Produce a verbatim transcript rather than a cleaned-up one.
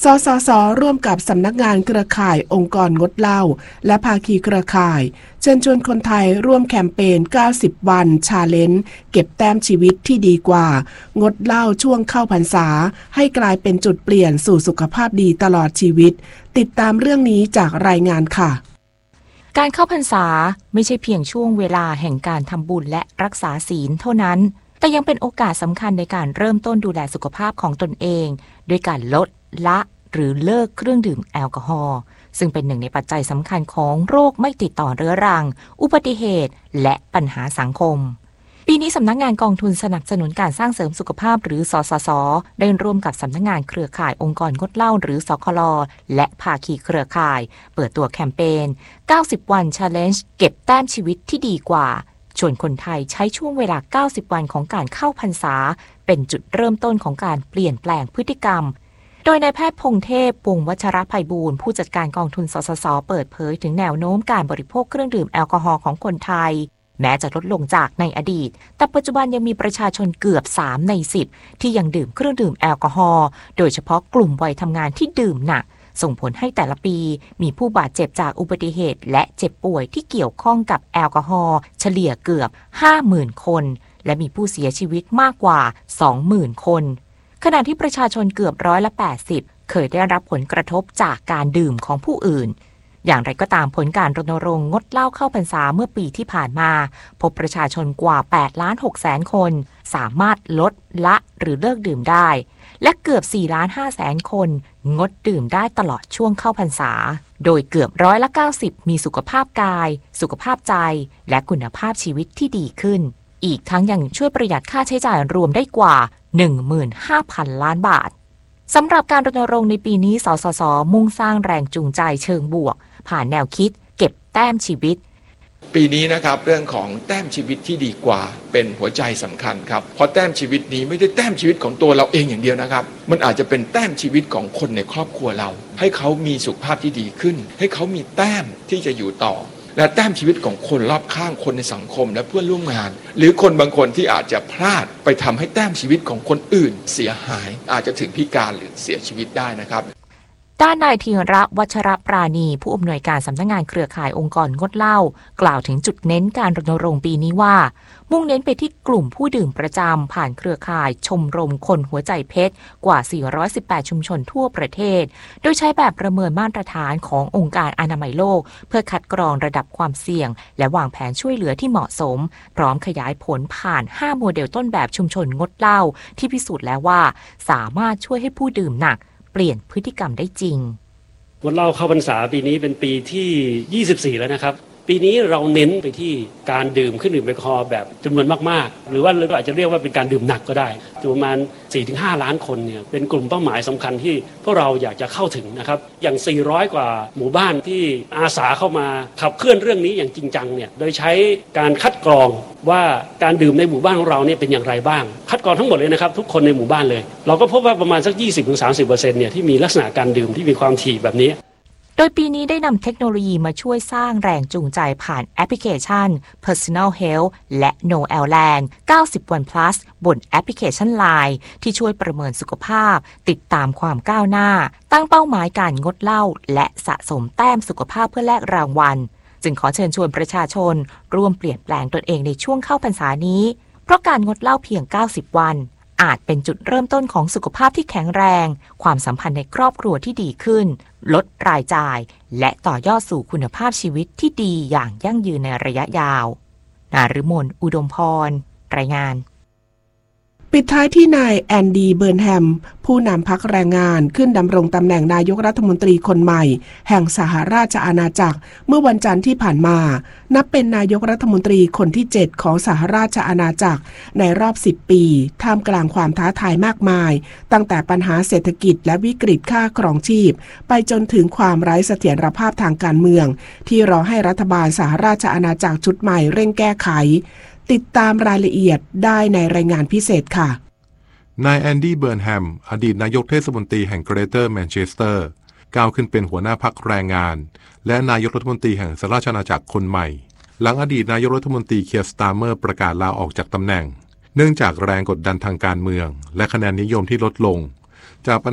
สสส.ร่วมกับสำนักงานเครือข่ายองค์กรงดเหล้าและภาคีเครือข่ายเชิญชวนคนไทยร่วมแคมเปญเก้าสิบวันชาเลนจ์เก็บแต้มชีวิตที่ดีกว่างดเหล้าช่วงเข้าพรรษาให้กลายเป็นจุดเปลี่ยนสู่สุขภาพดีตลอดชีวิตติดตามเรื่องนี้จากรายงานค่ะการเข้าพรรษาไม่ใช่เพียงช่วงเวลาแห่งการทำบุญและรักษาศีลเท่านั้นแต่ยังเป็นโอกาสสำคัญในการเริ่มต้นดูแลสุขภาพของตนเองด้วยการลดละหรือเลิกเครื่องดื่มแอลกอฮอล์ซึ่งเป็นหนึ่งในปัจจัยสำคัญของโรคไม่ติดต่อเรื้อรังอุบัติเหตุและปัญหาสังคมปีนี้สำนักงานกองทุนสนับสนุนการสร้างเสริมสุขภาพหรือสสส.ได้ร่วมกับสำนักงานเครือข่ายองค์กรงดเหล้าหรือสคล.และภาคีเครือข่ายเปิดตัวแคมเปญเก้าสิบวัน Challenge เก็บแต้มชีวิตที่ดีกว่าชวนคนไทยใช้ช่วงเวลาเก้าสิบวันของการเข้าพรรษาเป็นจุดเริ่มต้นของการเปลี่ยนแปลงพฤติกรรมโดยนายแพทย์พงเทพวงศ์วัชรไพบูลย์ผู้จัดการกองทุนสสส.เปิดเผยถึงแนวโน้มการบริโภคเครื่องดื่มแอลกอฮอล์ของคนไทยแม้จะลดลงจากในอดีตแต่ปัจจุบันยังมีประชาชนเกือบสามในสิบที่ยังดื่มเครื่องดื่มแอลกอฮอล์โดยเฉพาะกลุ่มวัยทำงานที่ดื่มหนักส่งผลให้แต่ละปีมีผู้บาดเจ็บจากอุบัติเหตุและเจ็บป่วยที่เกี่ยวข้องกับแอลกอฮอล์เฉลี่ยเกือบ ห้าหมื่น คนและมีผู้เสียชีวิตมากกว่า สองหมื่น คนขณะที่ประชาชนเกือบร้อยละแปดสิบเคยได้รับผลกระทบจากการดื่มของผู้อื่นอย่างไรก็ตามผลการรณรงค์งดเหล้าเข้าพรรษาเมื่อปีที่ผ่านมาพบประชาชนกว่าแปดล้านหกแสนคนสามารถลดละหรือเลิกดื่มได้และเกือบสี่ล้านห้าแสนคนงดดื่มได้ตลอดช่วงเข้าพรรษาโดยเกือบร้อยละเก้าสิบมีสุขภาพกายสุขภาพใจและคุณภาพชีวิตที่ดีขึ้นอีกทั้งยังช่วยประหยัดค่าใช้จ่ายรวมได้กว่า หนึ่งหมื่นห้าพัน ล้านบาทสำหรับการรณรงค์ในปีนี้สสส.มุ่งสร้างแรงจูงใจเชิงบวกผ่านแนวคิดเก็บแต้มชีวิตปีนี้นะครับเรื่องของแต้มชีวิตที่ดีกว่าเป็นหัวใจสำคัญครับเพราะแต้มชีวิตนี้ไม่ได้แต้มชีวิตของตัวเราเองอย่างเดียวนะครับมันอาจจะเป็นแต้มชีวิตของคนในครอบครัวเราให้เขามีสุขภาพที่ดีขึ้นให้เขามีแต้มที่จะอยู่ต่อและแต้มชีวิตของคนรอบข้างคนในสังคมและเพื่อนร่วมงานหรือคนบางคนที่อาจจะพลาดไปทำให้แต้มชีวิตของคนอื่นเสียหายอาจจะถึงพิการหรือเสียชีวิตได้นะครับด้านนายธีระวัชรปราณีผู้อำนวยการสำนักงานเครือข่ายองค์กรงดเหล้ากล่าวถึงจุดเน้นการรณรงค์ปีนี้ว่ามุ่งเน้นไปที่กลุ่มผู้ดื่มประจำผ่านเครือข่ายชมรมคนหัวใจเพชรกว่าสี่ร้อยสิบแปดชุมชนทั่วประเทศโดยใช้แบบประเมินมาตรฐานขององค์การอนามัยโลกเพื่อคัดกรองระดับความเสี่ยงและวางแผนช่วยเหลือที่เหมาะสมพร้อมขยายผลผ่านห้าโมเดลต้นแบบชุมชนงดเหล้าที่พิสูจน์แล้วว่าสามารถช่วยให้ผู้ดื่มหนักเปลี่ยนพฤติกรรมได้จริงงดเหล้าเข้าพรรษาปีนี้เป็นปีที่ยี่สิบสี่แล้วนะครับปีนี้เราเน้นไปที่การดื่มเครื่องดื่มแอลกอฮอล์แบบจำนวนมากๆหรือว่าเราอาจจะเรียกว่าเป็นการดื่มหนักก็ได้ประมาณ สี่ถึงห้า ล้านคนเนี่ยเป็นกลุ่มเป้าหมายสำคัญที่พวกเราอยากจะเข้าถึงนะครับอย่างสี่ร้อยกว่าหมู่บ้านที่อาสาเข้ามาขับเคลื่อนเรื่องนี้อย่างจริงจังเนี่ยโดยใช้การคัดกรองว่าการดื่มในหมู่บ้านของเราเนี่ยเป็นอย่างไรบ้างคัดกรองทั้งหมดเลยนะครับทุกคนในหมู่บ้านเลยเราก็พบว่าประมาณสัก ยี่สิบถึงสามสิบเปอร์เซ็นต์ เนี่ยที่มีลักษณะการดื่มที่มีความถี่แบบนี้โดยปีนี้ได้นำเทคโนโลยีมาช่วยสร้างแรงจูงใจผ่านแอปพลิเคชัน Personal Health และ Noelland เก้าสิบวัน plus บนแอปพลิเคชัน ไลน์ ที่ช่วยประเมินสุขภาพติดตามความก้าวหน้าตั้งเป้าหมายการงดเหล้าและสะสมแต้มสุขภาพเพื่อแลกรางวัลจึงขอเชิญชวนประชาชนร่วมเปลี่ยนแปลงตนเองในช่วงเข้าพรรษานี้เพราะการงดเหล้าเพียงเก้าสิบวันอาจเป็นจุดเริ่มต้นของสุขภาพที่แข็งแรงความสัมพันธ์ในครอบครัวที่ดีขึ้นลดรายจ่ายและต่อยอดสู่คุณภาพชีวิตที่ดีอย่างยั่งยืนในระยะยาวนาฤมลอุดมพรรายงานปิดท้ายที่นายแอนดีเบิร์นแฮมผู้นำพรรคแรงงานขึ้นดำรงตำแหน่งนายกรัฐมนตรีคนใหม่แห่งสหราชอาณาจักรเมื่อวันจันทร์ที่ผ่านมานับเป็นนายกรัฐมนตรีคนที่เจ็ดของสหราชอาณาจักรในรอบสิบปีท่ามกลางความท้าทายมากมายตั้งแต่ปัญหาเศรษฐกิจและวิกฤตค่าครองชีพไปจนถึงความไร้เสถียรภาพทางการเมืองที่รอให้รัฐบาลสหราชอาณาจักรชุดใหม่เร่งแก้ไขติดตามรายละเอียดได้ในรายงานพิเศษค่ะนายแอนดี้เบิร์นแฮมอดีตนายกเทศมนตรีแห่งเกรเตอร์แมนเชสเตอร์ก้าวขึ้นเป็นหัวหน้าพรรคแรงงานและนายกรัฐมนตรีแห่งสหราชอาณาจักรคนใหม่หลังอดีตนายกรัฐมนตรีเคียร์สตาร์เมอร์ประกาศลาออกจากตำแหน่งเนื่องจากแรงกดดันทางการเมืองและคะแนนนิยมที่ลดลงจาก